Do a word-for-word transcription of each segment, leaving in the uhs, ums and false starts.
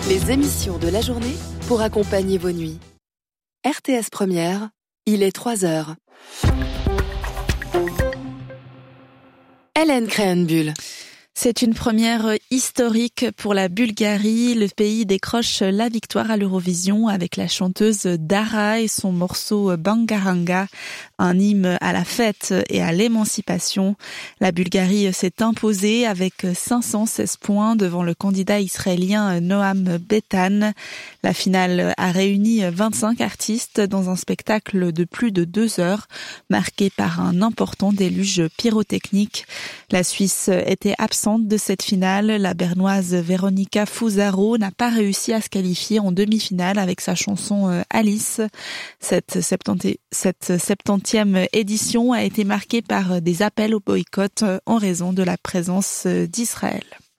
Les émissions de la journée pour accompagner vos nuits. R T S Première, il est trois heures. Hélène Créhenbuhl. C'est une première historique pour la Bulgarie. Le pays décroche la victoire à l'Eurovision avec la chanteuse Dara et son morceau Bangaranga, un hymne à la fête et à l'émancipation. La Bulgarie s'est imposée avec cinq cent seize points devant le candidat israélien Noam Betan. La finale a réuni vingt-cinq artistes dans un spectacle de plus de deux heures, marqué par un important déluge pyrotechnique. La Suisse était absente de cette finale. La bernoise Veronika Fusaro n'a pas réussi à se qualifier en demi-finale avec sa chanson Alice. Cette septantième édition a été marquée par des appels au boycott en raison de la présence d'Israël.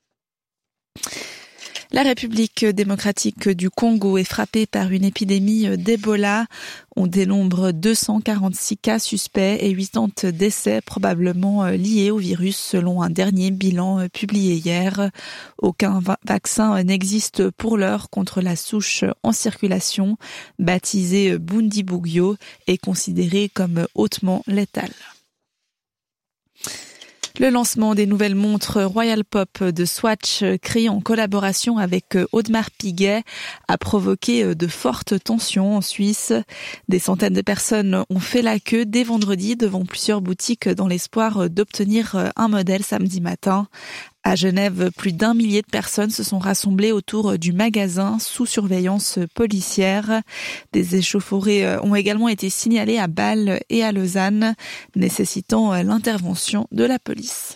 La République démocratique du Congo est frappée par une épidémie d'Ebola. On dénombre deux cent quarante-six cas suspects et quatre-vingt-dix décès probablement liés au virus selon un dernier bilan publié hier. Aucun va- vaccin n'existe pour l'heure contre la souche en circulation, baptisée Bundibugyo et considérée comme hautement létale. Le lancement des nouvelles montres Royal Pop de Swatch, créées en collaboration avec Audemars Piguet, a provoqué de fortes tensions en Suisse. Des centaines de personnes ont fait la queue dès vendredi devant plusieurs boutiques dans l'espoir d'obtenir un modèle samedi matin. À Genève, plus d'un millier de personnes se sont rassemblées autour du magasin sous surveillance policière. Des échauffourées ont également été signalées à Bâle et à Lausanne, nécessitant l'intervention de la police.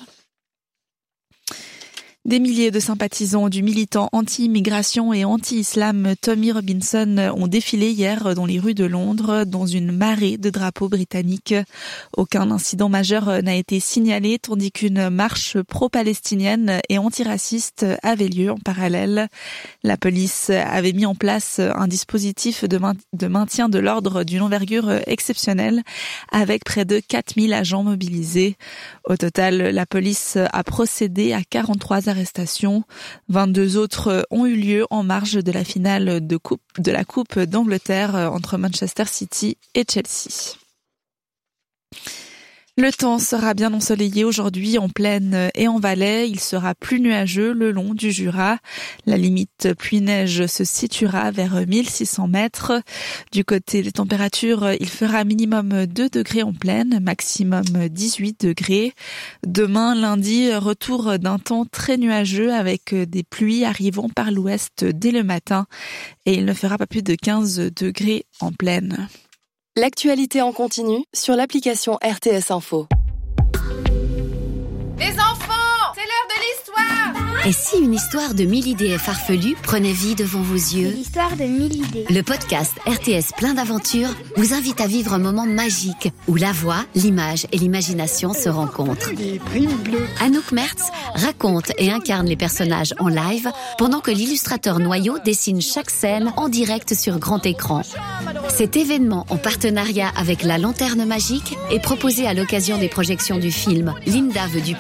Des milliers de sympathisants du militant anti-immigration et anti-islam Tommy Robinson ont défilé hier dans les rues de Londres dans une marée de drapeaux britanniques. Aucun incident majeur n'a été signalé tandis qu'une marche pro-palestinienne et antiraciste avait lieu en parallèle. La police avait mis en place un dispositif de, main- de maintien de l'ordre d'une envergure exceptionnelle avec près de quatre mille agents mobilisés. Au total, la police a procédé à quarante-trois arrestations. vingt-deux autres ont eu lieu en marge de la finale de, coupe, de la Coupe d'Angleterre entre Manchester City et Chelsea. Le temps sera bien ensoleillé aujourd'hui en plaine et en Valais. Il sera plus nuageux le long du Jura. La limite pluie-neige se situera vers mille six cents mètres. Du côté des températures, il fera minimum deux degrés en plaine, maximum dix-huit degrés. Demain, lundi, retour d'un temps très nuageux avec des pluies arrivant par l'ouest dès le matin. Et il ne fera pas plus de quinze degrés en plaine. L'actualité en continu sur l'application R T S Info. Les enfants, c'est l'heure de l'histoire. Et si une histoire de mille idées farfelues prenait vie devant vos yeux ? L'histoire de mille idées. Le podcast R T S plein d'aventures vous invite à vivre un moment magique où la voix, l'image et l'imagination se rencontrent. Anouk Mertz raconte et incarne les personnages en live pendant que l'illustrateur Noyau dessine chaque scène en direct sur grand écran. Cet événement en partenariat avec la Lanterne Magique est proposé à l'occasion des projections du film Linda veut du